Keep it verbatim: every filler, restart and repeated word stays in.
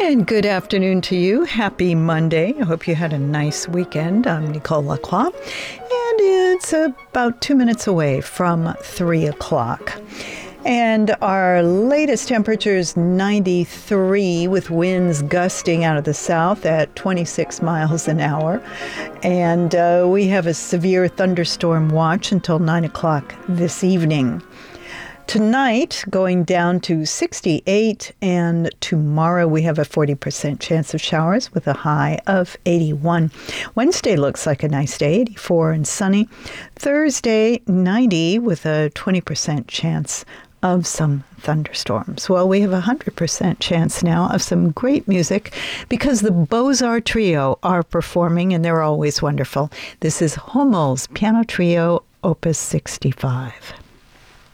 And good afternoon to you. Happy Monday. I hope you had a nice weekend. I'm Nicole Lacroix, and it's about two minutes away from three o'clock. And our latest temperature is ninety-three with winds gusting out of the south at twenty-six miles an hour. And uh, we have a severe thunderstorm watch until nine o'clock this evening. Tonight, going down to sixty-eight, and tomorrow we have a forty percent chance of showers with a high of eighty-one. Wednesday looks like a nice day, eighty-four and sunny. Thursday, ninety with a twenty percent chance of some thunderstorms. Well, we have a one hundred percent chance now of some great music because the Beaux-Arts Trio are performing, and they're always wonderful. This is Hummel's Piano Trio, Opus sixty-five.